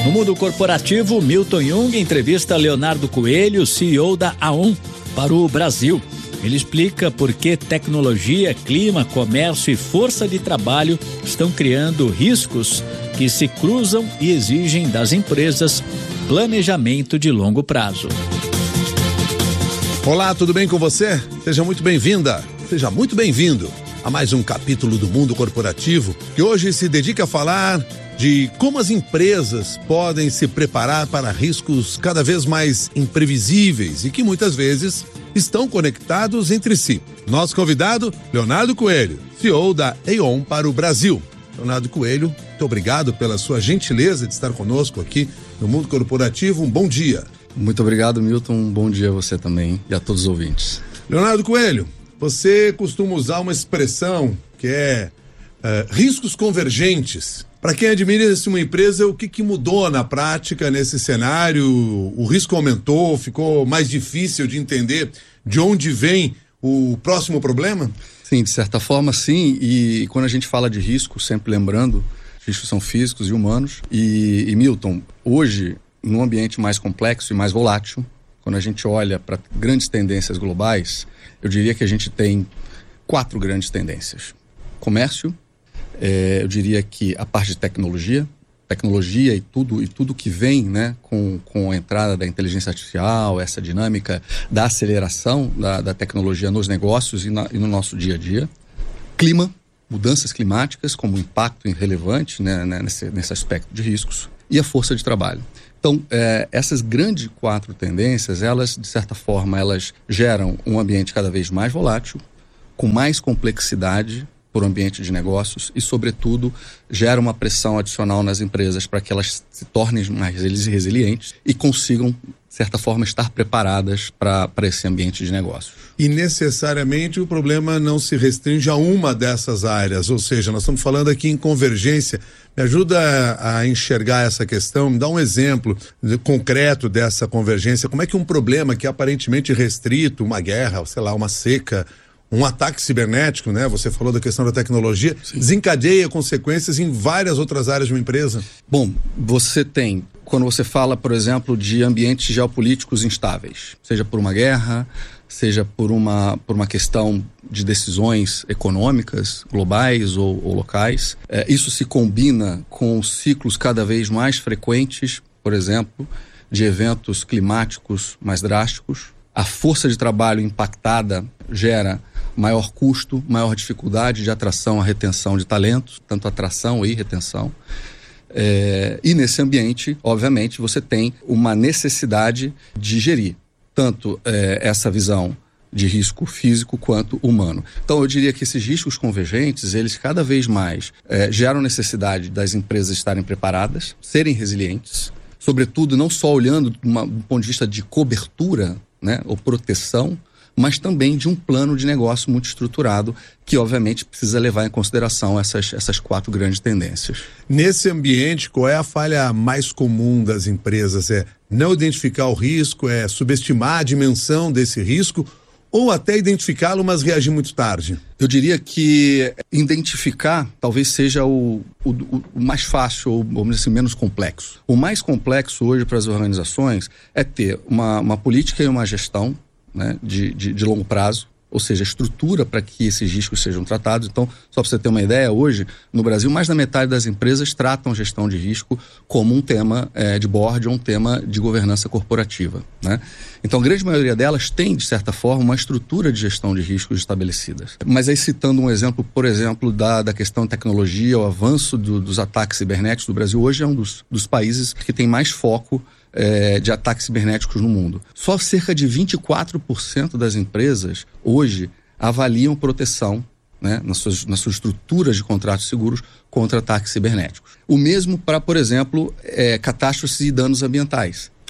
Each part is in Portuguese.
No mundo corporativo, Milton Jung entrevista Leonardo Coelho, CEO da A1, para o Brasil. Ele explica por que tecnologia, clima, comércio e força de trabalho estão criando riscos que se cruzam e exigem das empresas planejamento de longo prazo. Olá, tudo bem com você? Seja muito bem-vinda, seja muito bem-vindo a mais um capítulo do Mundo Corporativo, que hoje se dedica a falar de como as empresas podem se preparar para riscos cada vez mais imprevisíveis e que muitas vezes estão conectados entre si. Nosso convidado, Leonardo Coelho, CEO da A1 para o Brasil. Leonardo Coelho, muito obrigado pela sua gentileza de estar conosco aqui no Mundo Corporativo. Um bom dia. Muito obrigado, Milton. Um bom dia a você também e a todos os ouvintes. Leonardo Coelho, você costuma usar uma expressão que é riscos convergentes. Para quem administra uma empresa, o que mudou na prática nesse cenário? O risco aumentou, ficou mais difícil de entender de onde vem o próximo problema? Sim, de certa forma sim, e quando a gente fala de risco, sempre lembrando, riscos são físicos e humanos, e Milton, hoje, num ambiente mais complexo e mais volátil, quando a gente olha para grandes tendências globais, eu diria que a gente tem 4 grandes tendências. Comércio, eu diria que a parte de tecnologia e tudo que vem, né, com a entrada da inteligência artificial, essa dinâmica da aceleração da tecnologia nos negócios e no nosso dia a dia. Clima, mudanças climáticas como impacto relevante, né, nesse aspecto de riscos. E a força de trabalho. Então, essas grandes 4 tendências, elas, de certa forma, elas geram um ambiente cada vez mais volátil, com mais complexidade por um ambiente de negócios e, sobretudo, gera uma pressão adicional nas empresas para que elas se tornem mais resilientes e consigam, de certa forma, estar preparadas para esse ambiente de negócios. E necessariamente o problema não se restringe a uma dessas áreas, ou seja, nós estamos falando aqui em convergência. Me ajuda a enxergar essa questão, me dá um exemplo concreto dessa convergência. Como é que um problema que é aparentemente restrito, uma guerra, sei lá, uma seca, um ataque cibernético, né? Você falou da questão da tecnologia, sim, desencadeia consequências em várias outras áreas de uma empresa? Bom, você tem, quando você fala, por exemplo, de ambientes geopolíticos instáveis, seja por uma guerra, seja por uma questão de decisões econômicas globais ou locais, isso se combina com ciclos cada vez mais frequentes, por exemplo, de eventos climáticos mais drásticos. A força de trabalho impactada gera maior custo, maior dificuldade de atração e retenção de talentos, tanto atração e retenção. E nesse ambiente, obviamente, você tem uma necessidade de gerir tanto essa visão de risco físico quanto humano. Então, eu diria que esses riscos convergentes, eles cada vez mais geram necessidade das empresas estarem preparadas, serem resilientes, sobretudo não só olhando do ponto de vista de cobertura, né, ou proteção, mas também de um plano de negócio muito estruturado que, obviamente, precisa levar em consideração essas 4 grandes tendências. Nesse ambiente, qual é a falha mais comum das empresas? É não identificar o risco, é subestimar a dimensão desse risco ou até identificá-lo, mas reagir muito tarde? Eu diria que identificar talvez seja o mais fácil, ou vamos dizer assim, menos complexo. O mais complexo hoje para as organizações é ter uma política e uma gestão, né, de longo prazo, ou seja, estrutura para que esses riscos sejam tratados. Então, só para você ter uma ideia, hoje, no Brasil, mais da metade das empresas tratam gestão de risco como um tema de board ou um tema de governança corporativa, né? Então, a grande maioria delas tem, de certa forma, uma estrutura de gestão de riscos estabelecidas. Mas aí, citando um exemplo, por exemplo, da questão de tecnologia, o avanço dos ataques cibernéticos do Brasil, hoje é um dos países que tem mais foco de ataques cibernéticos no mundo. Só cerca de 24% das empresas hoje avaliam proteção, né, nas suas estruturas de contratos seguros contra ataques cibernéticos. O mesmo para, por exemplo, catástrofes e danos ambientais,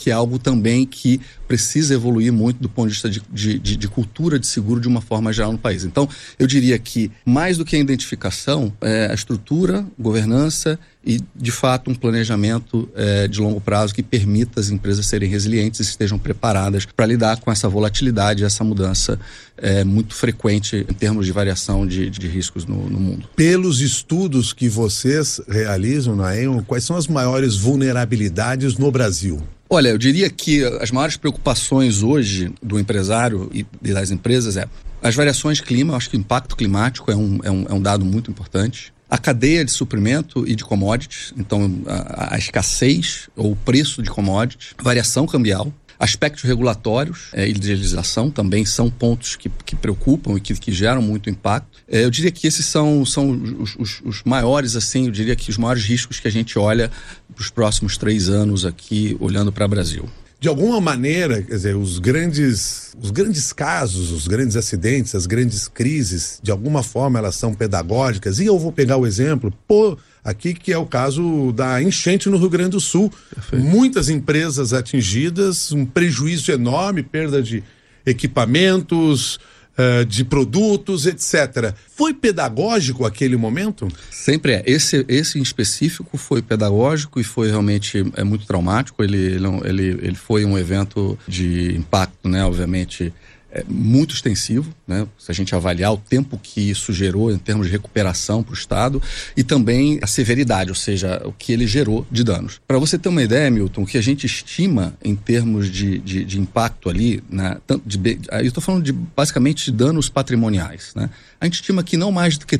que é algo também que precisa evoluir muito do ponto de vista de cultura de seguro de uma forma geral no país. Então, eu diria que mais do que a identificação, a estrutura, governança e, de fato, um planejamento de longo prazo que permita as empresas serem resilientes e estejam preparadas para lidar com essa volatilidade, essa mudança muito frequente em termos de variação de riscos no mundo. Pelos estudos que vocês realizam na Aon, quais são as maiores vulnerabilidades no Brasil? Olha, eu diria que as maiores preocupações hoje do empresário e das empresas as variações de clima. Eu acho que o impacto climático é um dado muito importante. A cadeia de suprimento e de commodities, então a escassez ou o preço de commodities, variação cambial, aspectos regulatórios e de legislação também são pontos que preocupam e que geram muito impacto. Eu diria que esses são os maiores, assim, eu diria que os maiores riscos que a gente olha para os próximos 3 anos aqui, olhando para o Brasil. De alguma maneira, quer dizer, os grandes casos, os grandes acidentes, as grandes crises, de alguma forma elas são pedagógicas. E eu vou pegar o exemplo, aqui que é o caso da enchente no Rio Grande do Sul. Perfeito. Muitas empresas atingidas, um prejuízo enorme, perda de equipamentos, de produtos, etc. Foi pedagógico aquele momento? Sempre é. Esse em específico foi pedagógico e foi realmente muito traumático. Ele foi um evento de impacto, né, obviamente, muito extensivo, né? Se a gente avaliar o tempo que isso gerou em termos de recuperação para o Estado e também a severidade, ou seja, o que ele gerou de danos. Para você ter uma ideia, Milton, o que a gente estima em termos de impacto ali, né? Eu estou falando basicamente de danos patrimoniais, né? A gente estima que não mais do que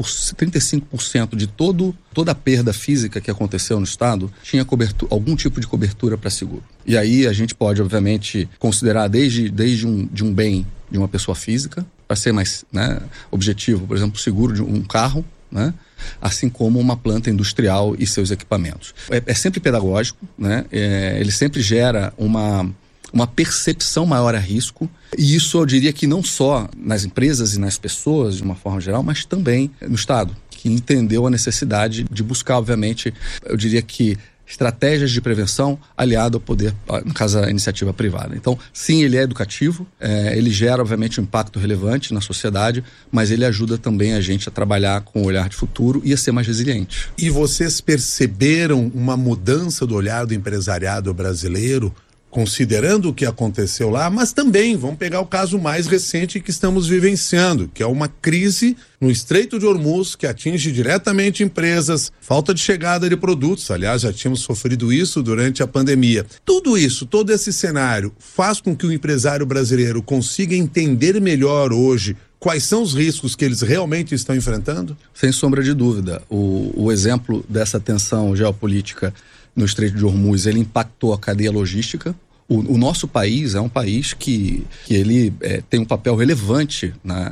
35% de toda a perda física que aconteceu no Estado tinha algum tipo de cobertura para seguro. E aí a gente pode, obviamente, considerar desde um bem de uma pessoa física, para ser mais, né, objetivo, por exemplo, o seguro de um carro, né, assim como uma planta industrial e seus equipamentos. É sempre pedagógico, né, ele sempre gera uma percepção maior a risco, e isso eu diria que não só nas empresas e nas pessoas de uma forma geral, mas também no Estado, que entendeu a necessidade de buscar, obviamente, eu diria que estratégias de prevenção aliado ao poder, no caso, a iniciativa privada. Então, sim, ele é educativo, ele gera, obviamente, um impacto relevante na sociedade, mas ele ajuda também a gente a trabalhar com o olhar de futuro e a ser mais resiliente. E vocês perceberam uma mudança do olhar do empresariado brasileiro, considerando o que aconteceu lá, mas também vamos pegar o caso mais recente que estamos vivenciando, que é uma crise no Estreito de Hormuz, que atinge diretamente empresas, falta de chegada de produtos, aliás, já tínhamos sofrido isso durante a pandemia. Tudo isso, todo esse cenário, faz com que o empresário brasileiro consiga entender melhor hoje quais são os riscos que eles realmente estão enfrentando? Sem sombra de dúvida. O exemplo dessa tensão geopolítica no Estreito de Hormuz, ele impactou a cadeia logística. O nosso país é um país que ele tem um papel relevante,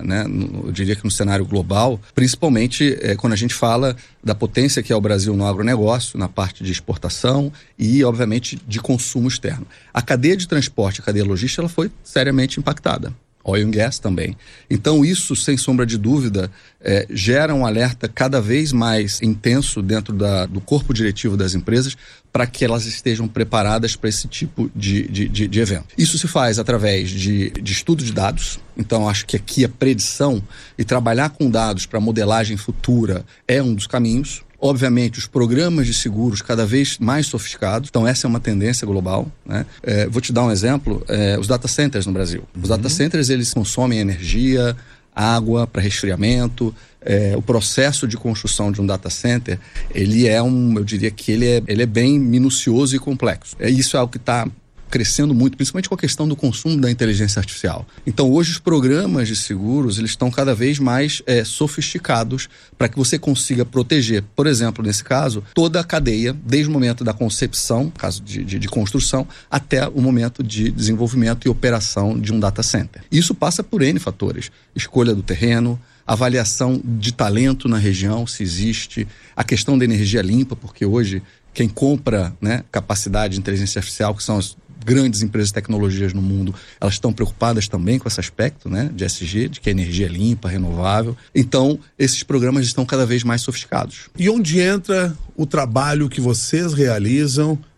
eu diria que no cenário global, principalmente quando a gente fala da potência que é o Brasil no agronegócio, na parte de exportação e, obviamente, de consumo externo. A cadeia de transporte, a cadeia logística, ela foi seriamente impactada. Oil and gas também. Então isso, sem sombra de dúvida, gera um alerta cada vez mais intenso dentro do corpo diretivo das empresas para que elas estejam preparadas para esse tipo de evento. Isso se faz através de estudo de dados. Então acho que aqui a predição e trabalhar com dados para modelagem futura é um dos caminhos. Obviamente, os programas de seguros cada vez mais sofisticados. Então, essa é uma tendência global, né? Vou te dar um exemplo. Os data centers no Brasil. Os data centers, eles consomem energia, água para resfriamento. O processo de construção de um data center, ele eu diria que ele é bem minucioso e complexo. Isso é algo que está crescendo muito, principalmente com a questão do consumo da inteligência artificial. Então, hoje, os programas de seguros, eles estão cada vez mais sofisticados para que você consiga proteger, por exemplo, nesse caso, toda a cadeia, desde o momento da concepção, caso de construção, até o momento de desenvolvimento e operação de um data center. Isso passa por N fatores. Escolha do terreno, avaliação de talento na região, se existe, a questão da energia limpa, porque hoje quem compra, né, capacidade de inteligência artificial, que são as grandes empresas de tecnologias no mundo, elas estão preocupadas também com esse aspecto, né, de ESG, de que a energia é limpa, renovável. Então, esses programas estão cada vez mais sofisticados. E onde entra o trabalho que vocês realizam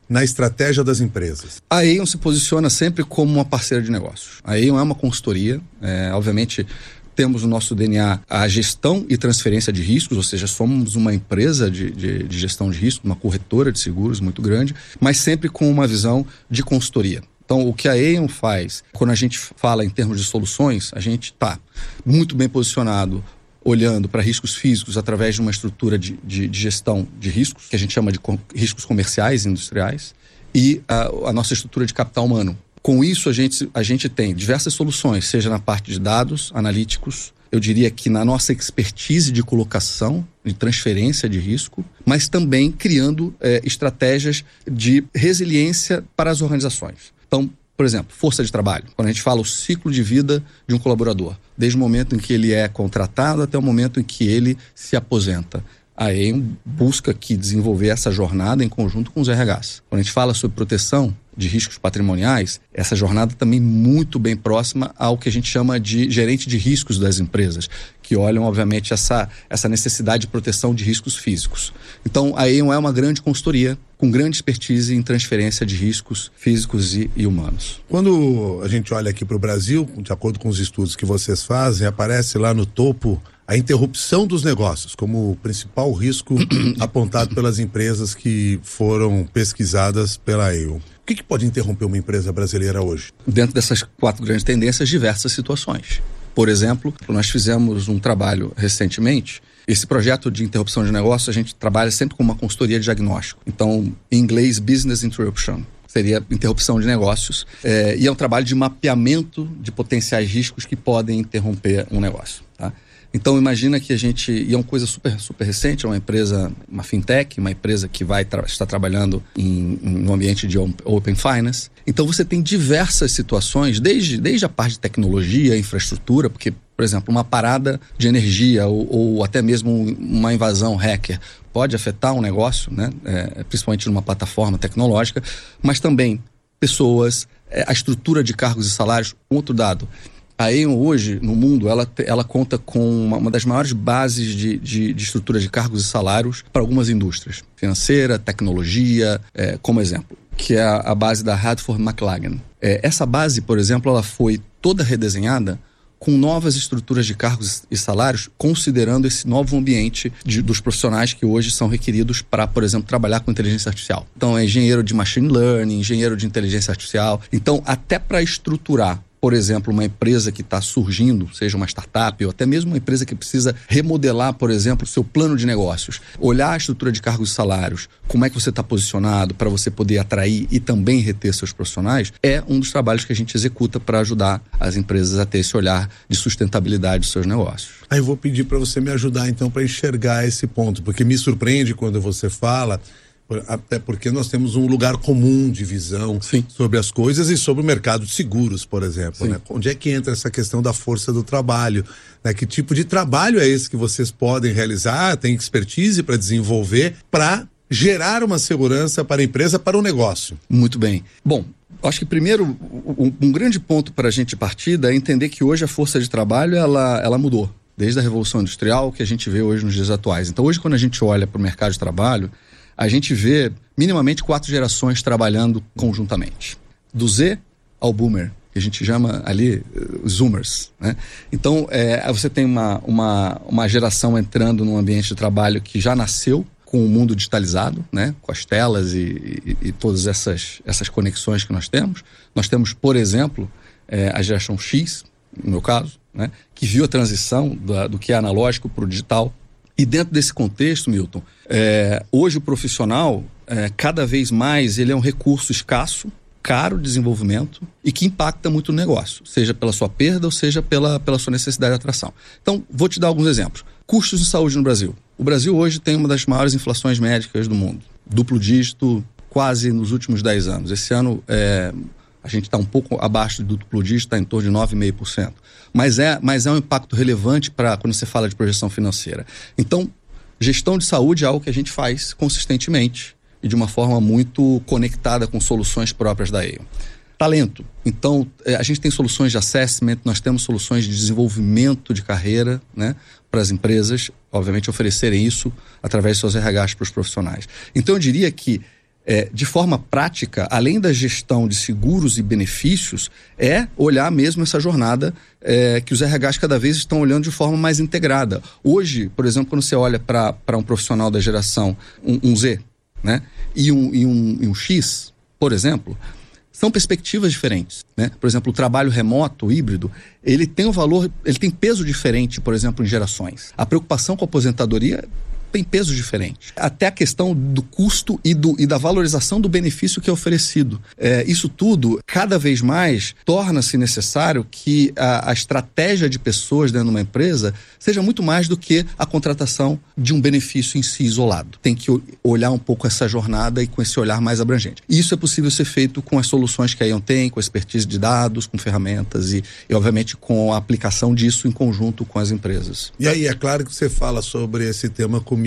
na estratégia das empresas? A Aon se posiciona sempre como uma parceira de negócios. A Aon é uma consultoria, obviamente temos no nosso DNA a gestão e transferência de riscos, ou seja, somos uma empresa de gestão de risco, uma corretora de seguros muito grande, mas sempre com uma visão de consultoria. Então, o que a Aon faz, quando a gente fala em termos de soluções, a gente está muito bem posicionado, olhando para riscos físicos através de uma estrutura de gestão de riscos, que a gente chama de riscos comerciais e industriais, e a nossa estrutura de capital humano. Com isso, a gente tem diversas soluções, seja na parte de dados analíticos, eu diria que na nossa expertise de colocação, de transferência de risco, mas também criando estratégias de resiliência para as organizações. Então, por exemplo, força de trabalho. Quando a gente fala o ciclo de vida de um colaborador, desde o momento em que ele é contratado até o momento em que ele se aposenta. A Aon busca aqui desenvolver essa jornada em conjunto com os RHs. Quando a gente fala sobre proteção de riscos patrimoniais, essa jornada também muito bem próxima ao que a gente chama de gerente de riscos das empresas, que olham, obviamente, essa necessidade de proteção de riscos físicos. Então, a Aon é uma grande consultoria com grande expertise em transferência de riscos físicos e humanos. Quando a gente olha aqui para o Brasil, de acordo com os estudos que vocês fazem, aparece lá no topo a interrupção dos negócios como o principal risco apontado pelas empresas que foram pesquisadas pela Aon. O que pode interromper uma empresa brasileira hoje? Dentro dessas 4 grandes tendências, diversas situações. Por exemplo, nós fizemos um trabalho recentemente. Esse projeto de interrupção de negócio, a gente trabalha sempre com uma consultoria de diagnóstico. Então, em inglês, business interruption. Seria interrupção de negócios. E é um trabalho de mapeamento de potenciais riscos que podem interromper um negócio, tá? Então, imagina que e é uma coisa super, super recente, é uma empresa, uma fintech, uma empresa que está trabalhando no ambiente de Open Finance. Então, você tem diversas situações, desde a parte de tecnologia, infraestrutura, porque, por exemplo, uma parada de energia ou até mesmo uma invasão hacker pode afetar um negócio, né? Principalmente numa plataforma tecnológica, mas também pessoas, a estrutura de cargos e salários. Outro dado, a Aon hoje, no mundo, ela conta com uma das maiores bases de estrutura de cargos e salários para algumas indústrias. Financeira, tecnologia, como exemplo, que é a base da Radford McLagan. Essa base, por exemplo, ela foi toda redesenhada com novas estruturas de cargos e salários, considerando esse novo ambiente dos profissionais que hoje são requeridos para, por exemplo, trabalhar com inteligência artificial. Então, é engenheiro de machine learning, engenheiro de inteligência artificial. Então, até para estruturar, por exemplo, uma empresa que está surgindo, seja uma startup ou até mesmo uma empresa que precisa remodelar, por exemplo, o seu plano de negócios, olhar a estrutura de cargos e salários, como é que você está posicionado para você poder atrair e também reter seus profissionais, é um dos trabalhos que a gente executa para ajudar as empresas a ter esse olhar de sustentabilidade dos seus negócios. Aí eu vou pedir para você me ajudar então para enxergar esse ponto, porque me surpreende quando você fala, até porque nós temos um lugar comum de visão Sim. sobre as coisas e sobre o mercado de seguros, por exemplo, né? Onde é que entra essa questão da força do trabalho, né? Que tipo de trabalho é esse que vocês podem realizar, tem expertise para desenvolver, para gerar uma segurança para a empresa, para o negócio? Muito bem. Bom, acho que primeiro, um grande ponto para a gente partir é entender que hoje a força de trabalho ela mudou, desde a Revolução Industrial que a gente vê hoje nos dias atuais. Então hoje, quando a gente olha para o mercado de trabalho, a gente vê minimamente 4 gerações trabalhando conjuntamente. Do Z ao Boomer, que a gente chama ali Zoomers, né? Então, você tem uma geração entrando num ambiente de trabalho que já nasceu com o mundo digitalizado, né? Com as telas e todas essas conexões que nós temos. Nós temos, por exemplo, a geração X, no meu caso, né? Que viu a transição do que é analógico para o digital. E dentro desse contexto, Milton, hoje o profissional, cada vez mais, ele é um recurso escasso, caro de desenvolvimento e que impacta muito no negócio, seja pela sua perda ou seja pela sua necessidade de atração. Então, vou te dar alguns exemplos. Custos de saúde no Brasil. O Brasil hoje tem uma das maiores inflações médicas do mundo. Duplo dígito quase nos últimos 10 anos. Esse ano a gente está um pouco abaixo do duplo dígito, está em torno de 9,5%. Mas é um impacto relevante para quando você fala de projeção financeira. Então, gestão de saúde é algo que a gente faz consistentemente e de uma forma muito conectada com soluções próprias da Aon. Talento. Então, a gente tem soluções de assessment, nós temos soluções de desenvolvimento de carreira, né, para as empresas, obviamente, oferecerem isso através de seus RHs para os profissionais. Então, eu diria que de forma prática, além da gestão de seguros e benefícios, é olhar mesmo essa jornada que os RHs cada vez estão olhando de forma mais integrada. Hoje, por exemplo, quando você olha para um profissional da geração um Z, né, e um X, por exemplo, são perspectivas diferentes, né? Por exemplo, o trabalho remoto, híbrido, ele tem um valor, ele tem peso diferente, por exemplo, em gerações. A preocupação com a aposentadoria tem peso diferente. Até a questão do custo e da valorização do benefício que é oferecido. Isso tudo, cada vez mais, torna-se necessário que a estratégia de pessoas dentro de uma empresa seja muito mais do que a contratação de um benefício em si isolado. Tem que olhar um pouco essa jornada e com esse olhar mais abrangente. E isso é possível ser feito com as soluções que a Aon tem, com a expertise de dados, com ferramentas e obviamente, com a aplicação disso em conjunto com as empresas. E aí, é claro que você fala sobre esse tema comigo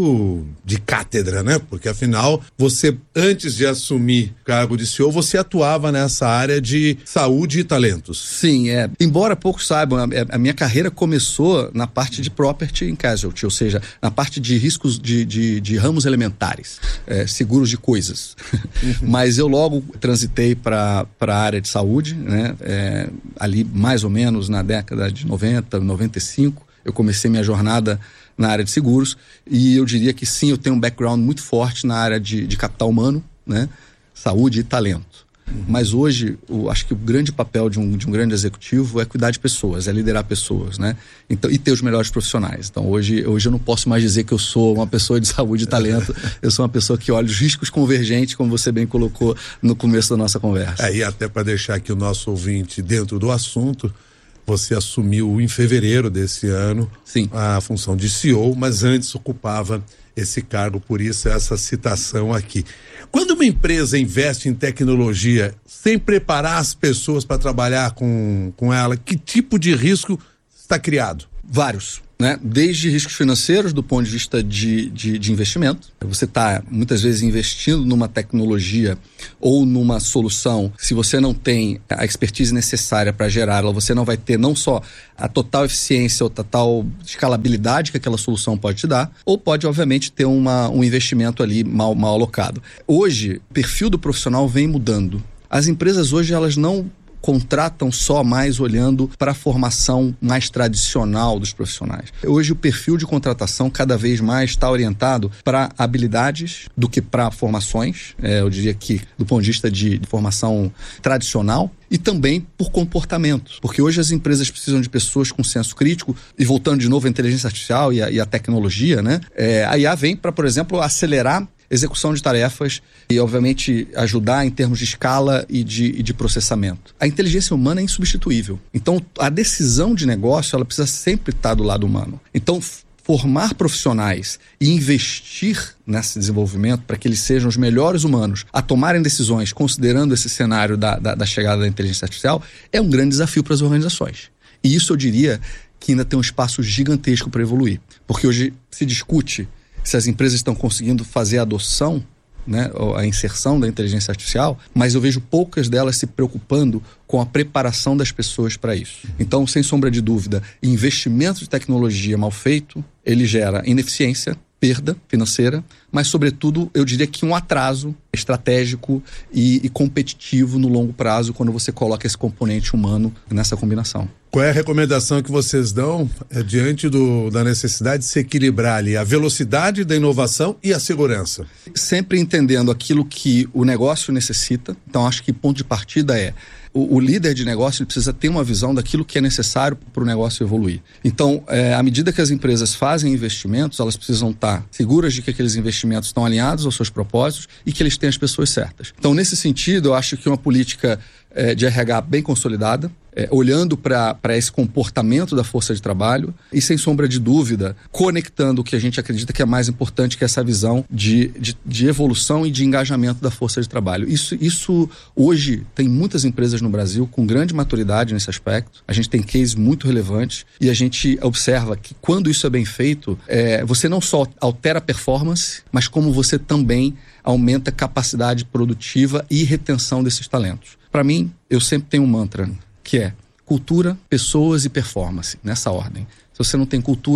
de cátedra, né? Porque afinal, você, antes de assumir o cargo de CEO, você atuava nessa área de saúde e talentos. Sim, embora poucos saibam, a minha carreira começou na parte de property and casualty, ou seja, na parte de riscos de ramos elementares, seguros de coisas. Mas eu logo transitei para a área de saúde, né? Ali mais ou menos na década de 90, 95, eu comecei minha jornada na área de seguros, e eu diria que sim, eu tenho um background muito forte na área de capital humano, né? Saúde e talento. Mas hoje, acho que o grande papel de um grande executivo é cuidar de pessoas, é liderar pessoas, né? Então, e ter os melhores profissionais. Então, hoje eu não posso mais dizer que eu sou uma pessoa de saúde e talento, eu sou uma pessoa que olha os riscos convergentes, como você bem colocou no começo da nossa conversa. E até para deixar aqui o nosso ouvinte dentro do assunto, você assumiu em fevereiro desse ano, sim, a função de CEO, mas antes ocupava esse cargo, por isso essa citação aqui. Quando uma empresa investe em tecnologia sem preparar as pessoas para trabalhar com ela, que tipo de risco está criado? Vários, né? Desde riscos financeiros, do ponto de vista de investimento. Você está, muitas vezes, investindo numa tecnologia ou numa solução. Se você não tem a expertise necessária para gerá-la, você não vai ter não só a total eficiência ou total escalabilidade que aquela solução pode te dar, ou pode, obviamente, ter um investimento ali mal alocado. Hoje, o perfil do profissional vem mudando. As empresas hoje, elas não contratam só mais olhando para a formação mais tradicional dos profissionais. Hoje o perfil de contratação cada vez mais está orientado para habilidades do que para formações, eu diria que do ponto de vista de formação tradicional, e também por comportamento. Porque hoje as empresas precisam de pessoas com senso crítico, e voltando de novo à inteligência artificial e a tecnologia, né? A IA vem para, por exemplo, acelerar execução de tarefas e, obviamente, ajudar em termos de escala e de processamento. A inteligência humana é insubstituível. Então, a decisão de negócio, ela precisa sempre estar do lado humano. Então, formar profissionais e investir nesse desenvolvimento para que eles sejam os melhores humanos a tomarem decisões considerando esse cenário da chegada da inteligência artificial é um grande desafio para as organizações. E isso eu diria que ainda tem um espaço gigantesco para evoluir. Porque hoje se discute se as empresas estão conseguindo fazer a adoção, né, a inserção da inteligência artificial, mas eu vejo poucas delas se preocupando com a preparação das pessoas para isso. Então, sem sombra de dúvida, investimento de tecnologia mal feito, ele gera ineficiência, perda financeira, mas, sobretudo, eu diria que um atraso estratégico e competitivo no longo prazo quando você coloca esse componente humano nessa combinação. Qual é a recomendação que vocês dão diante da necessidade de se equilibrar ali a velocidade da inovação e a segurança? Sempre entendendo aquilo que o negócio necessita. Então, acho que ponto de partida é o líder de negócio, ele precisa ter uma visão daquilo que é necessário para o negócio evoluir. Então, à medida que as empresas fazem investimentos, elas precisam estar seguras de que aqueles investimentos estão alinhados aos seus propósitos e que eles têm as pessoas certas. Então, nesse sentido, eu acho que uma política de RH bem consolidada, olhando para esse comportamento da força de trabalho e, sem sombra de dúvida, conectando o que a gente acredita que é mais importante, que é essa visão de evolução e de engajamento da força de trabalho. Isso hoje tem muitas empresas no Brasil com grande maturidade nesse aspecto. A gente tem cases muito relevantes e a gente observa que quando isso é bem feito, você não só altera a performance, mas como você também aumenta a capacidade produtiva e retenção desses talentos. Para mim, eu sempre tenho um mantra, que é cultura, pessoas e performance, nessa ordem. Se você não tem cultura,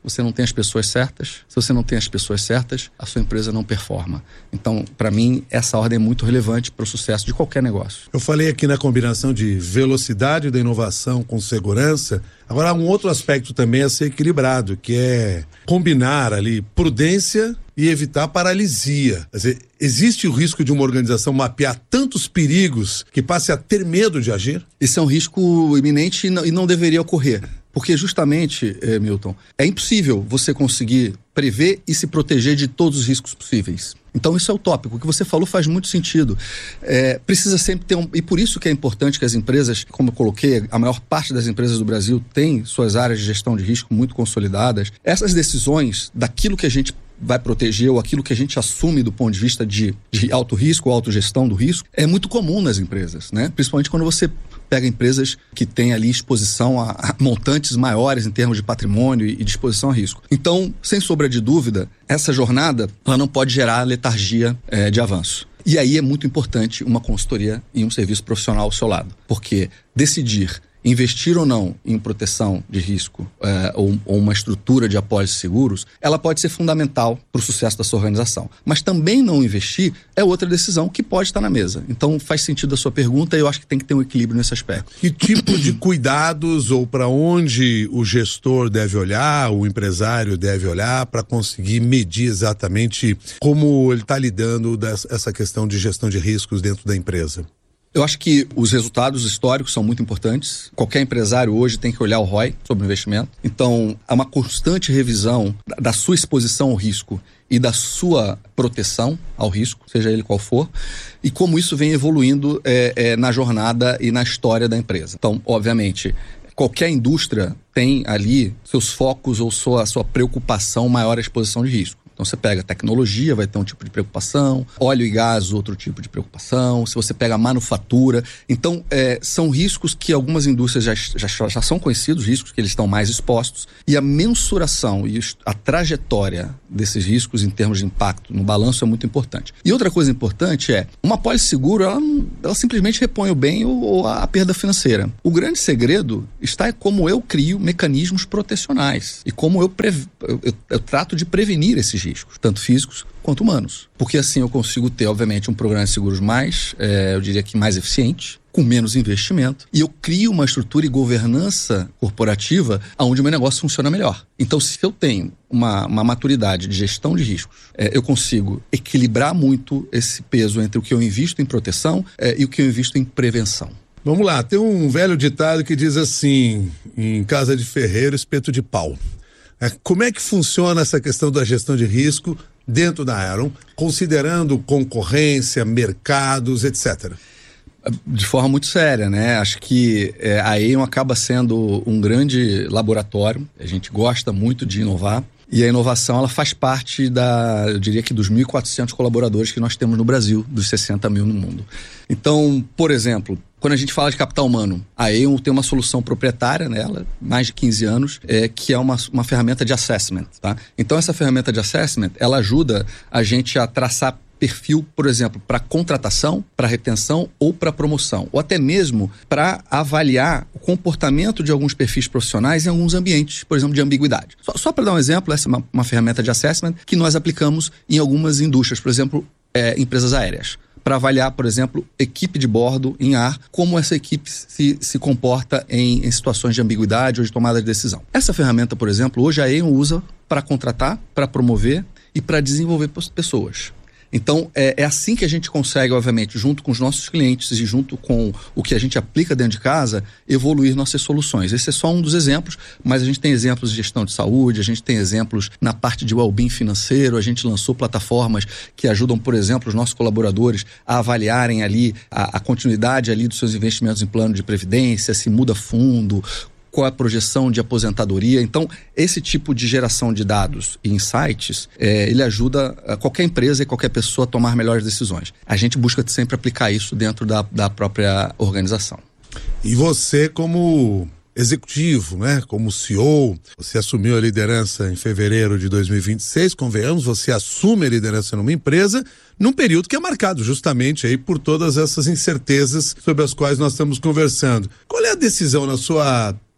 você não tem as pessoas certas. Se você não tem as pessoas certas, a sua empresa não performa. Então, para mim, essa ordem é muito relevante para o sucesso de qualquer negócio. Eu falei aqui na combinação de velocidade da inovação com segurança. Agora, há um outro aspecto também a ser equilibrado, que é combinar ali prudência e evitar paralisia. Quer dizer, existe o risco de uma organização mapear tantos perigos que passe a ter medo de agir? Esse é um risco iminente e não deveria ocorrer. Porque justamente, Milton, é impossível você conseguir prever e se proteger de todos os riscos possíveis. Então isso é utópico. O que você falou faz muito sentido. Precisa sempre ter e por isso que é importante que as empresas, como eu coloquei, a maior parte das empresas do Brasil tem suas áreas de gestão de risco muito consolidadas. Essas decisões daquilo que a gente vai proteger ou aquilo que a gente assume do ponto de vista de alto risco ou autogestão do risco é muito comum nas empresas, né? Principalmente quando você pega empresas que têm ali exposição a montantes maiores em termos de patrimônio e de exposição a risco. Então, sem sombra de dúvida, essa jornada ela não pode gerar letargia de avanço. E aí é muito importante uma consultoria e um serviço profissional ao seu lado, porque decidir investir ou não em proteção de risco ou uma estrutura de apólices seguros, ela pode ser fundamental para o sucesso da sua organização. Mas também não investir é outra decisão que pode estar na mesa. Então faz sentido a sua pergunta e eu acho que tem que ter um equilíbrio nesse aspecto. Que tipo de cuidados ou para onde o gestor deve olhar, o empresário deve olhar para conseguir medir exatamente como ele está lidando essa questão de gestão de riscos dentro da empresa? Eu acho que os resultados históricos são muito importantes. Qualquer empresário hoje tem que olhar o ROI sobre o investimento. Então, há uma constante revisão da sua exposição ao risco e da sua proteção ao risco, seja ele qual for, e como isso vem evoluindo na jornada e na história da empresa. Então, obviamente, qualquer indústria tem ali seus focos ou sua preocupação maior à exposição de risco. Então você pega tecnologia, vai ter um tipo de preocupação, óleo e gás, outro tipo de preocupação, se você pega manufatura. Então são riscos que algumas indústrias já são conhecidos, riscos que eles estão mais expostos, e a mensuração e a trajetória desses riscos em termos de impacto no balanço é muito importante. E outra coisa importante uma apólice seguro, ela simplesmente repõe o bem ou a perda financeira. O grande segredo está em como eu crio mecanismos protecionais e como eu trato de prevenir esses riscos, tanto físicos quanto humanos. Porque assim eu consigo ter, obviamente, um programa de seguros mais, eu diria que mais eficiente, com menos investimento, e eu crio uma estrutura e governança corporativa onde o meu negócio funciona melhor. Então, se eu tenho uma maturidade de gestão de riscos, eu consigo equilibrar muito esse peso entre o que eu invisto em proteção e o que eu invisto em prevenção. Vamos lá, tem um velho ditado que diz assim, em casa de ferreiro, espeto de pau. Como é que funciona essa questão da gestão de risco dentro da Aeon, considerando concorrência, mercados, etc.? De forma muito séria, né? Acho que a Aeon acaba sendo um grande laboratório. A gente gosta muito de inovar. E a inovação, ela faz parte eu diria que dos 1.400 colaboradores que nós temos no Brasil, dos 60 mil no mundo. Então, por exemplo, quando a gente fala de capital humano, a Aeon tem uma solução proprietária nela, mais de 15 anos, que é uma ferramenta de assessment, tá? Então, essa ferramenta de assessment, ela ajuda a gente a traçar perfil, por exemplo, para contratação, para retenção ou para promoção, ou até mesmo para avaliar o comportamento de alguns perfis profissionais em alguns ambientes, por exemplo, de ambiguidade. Só para dar um exemplo, essa é uma ferramenta de assessment que nós aplicamos em algumas indústrias, por exemplo, empresas aéreas, para avaliar, por exemplo, equipe de bordo em ar, como essa equipe se comporta em situações de ambiguidade ou de tomada de decisão. Essa ferramenta, por exemplo, hoje a Aeon usa para contratar, para promover e para desenvolver pessoas. Então, é assim que a gente consegue, obviamente, junto com os nossos clientes e junto com o que a gente aplica dentro de casa, evoluir nossas soluções. Esse é só um dos exemplos, mas a gente tem exemplos de gestão de saúde, a gente tem exemplos na parte de well-being financeiro, a gente lançou plataformas que ajudam, por exemplo, os nossos colaboradores a avaliarem ali a continuidade ali dos seus investimentos em plano de previdência, se muda fundo, qual é a projeção de aposentadoria. Então, esse tipo de geração de dados e insights, ele ajuda qualquer empresa e qualquer pessoa a tomar melhores decisões. A gente busca sempre aplicar isso dentro da própria organização. E você, como executivo, né, como CEO, você assumiu a liderança em fevereiro de 2026, convenhamos, você assume a liderança numa empresa num período que é marcado justamente aí por todas essas incertezas sobre as quais nós estamos conversando. Qual é a decisão, na sua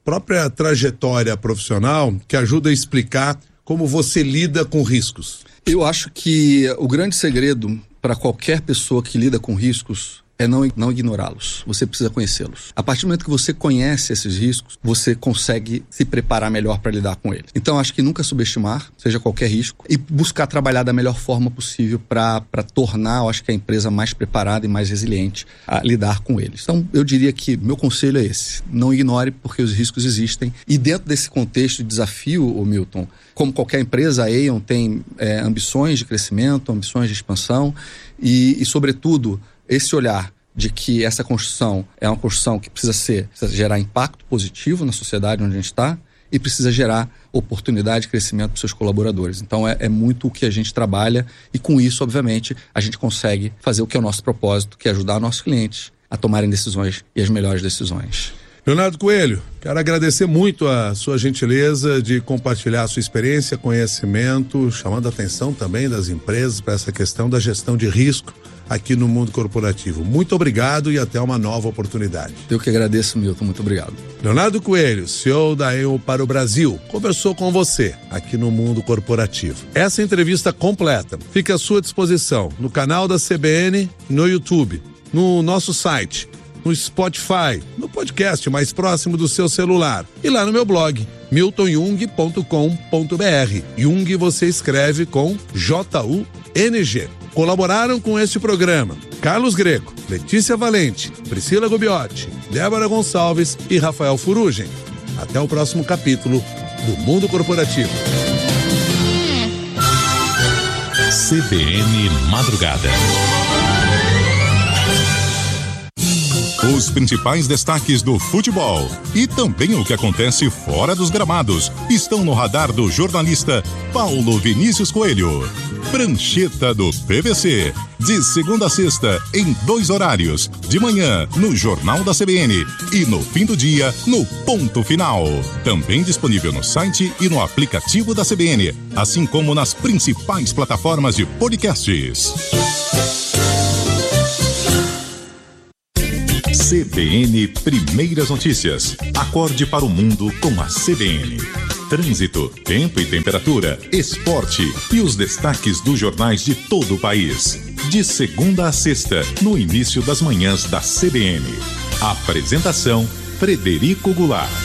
própria trajetória profissional que ajuda a explicar como você lida com riscos? Eu acho que o grande segredo para qualquer pessoa que lida com riscos é não ignorá-los. Você precisa conhecê-los. A partir do momento que você conhece esses riscos, você consegue se preparar melhor para lidar com eles. Então, acho que nunca subestimar, seja qualquer risco, e buscar trabalhar da melhor forma possível para tornar, eu acho que a empresa mais preparada e mais resiliente a lidar com eles. Então, eu diria que meu conselho é esse. Não ignore, porque os riscos existem. E dentro desse contexto de desafio, Milton, como qualquer empresa, a Aon tem ambições de crescimento, ambições de expansão e sobretudo, esse olhar de que essa construção é uma construção que precisa gerar impacto positivo na sociedade onde a gente está e precisa gerar oportunidade e crescimento para os seus colaboradores. Então é muito o que a gente trabalha e com isso, obviamente, a gente consegue fazer o que é o nosso propósito, que é ajudar nossos clientes a tomarem decisões e as melhores decisões. Leonardo Coelho, quero agradecer muito a sua gentileza de compartilhar a sua experiência, conhecimento, chamando a atenção também das empresas para essa questão da gestão de risco aqui no mundo corporativo. Muito obrigado e até uma nova oportunidade. Eu que agradeço, Milton. Muito obrigado. Leonardo Coelho, CEO da Aon para o Brasil, conversou com você aqui no mundo corporativo. Essa entrevista completa fica à sua disposição no canal da CBN, no YouTube, no nosso site, no Spotify, no podcast mais próximo do seu celular e lá no meu blog, miltonjung.com.br. Jung você escreve com J-U-N-G. Colaboraram com este programa Carlos Greco, Letícia Valente, Priscila Gubiotti, Débora Gonçalves e Rafael Furugem. Até o próximo capítulo do Mundo Corporativo. CBN Madrugada. Os principais destaques do futebol e também o que acontece fora dos gramados estão no radar do jornalista Paulo Vinícius Coelho. Prancheta do PVC, de segunda a sexta, em 2 horários, de manhã no Jornal da CBN e no fim do dia no Ponto Final. Também disponível no site e no aplicativo da CBN, assim como nas principais plataformas de podcasts. CBN Primeiras Notícias. Acorde para o mundo com a CBN. Trânsito, tempo e temperatura, esporte e os destaques dos jornais de todo o país. De segunda a sexta, no início das manhãs da CBN. Apresentação: Frederico Goulart.